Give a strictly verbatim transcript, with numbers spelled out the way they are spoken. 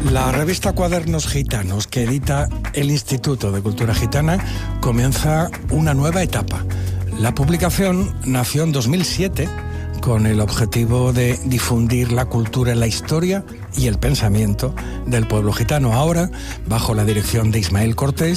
La revista Cuadernos Gitanos, que edita el Instituto de Cultura Gitana, comienza una nueva etapa. La publicación nació en dos mil siete con el objetivo de difundir la cultura, la historia y el pensamiento del pueblo gitano. Ahora, bajo la dirección de Ismael Cortés,